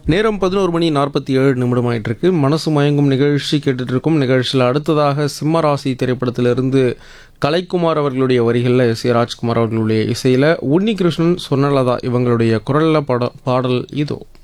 நேரம் 11:47 ஆயிட்டிருக்கு. மனசு மயங்கும் நிகழ்ச்சி கேட்டுட்டு இருக்கும். நிகழ்ச்சியில் அடுத்ததாக சிம்மராசி திரைப்படத்திலிருந்து கலைக்குமார் அவர்களுடைய வரிகளில் எஸ் ஏ ராஜ்குமார் அவர்களுடைய இசையில் உன்னிகிருஷ்ணன், சொர்ணலதா இவங்களுடைய குரலில் பாடல் இதோ.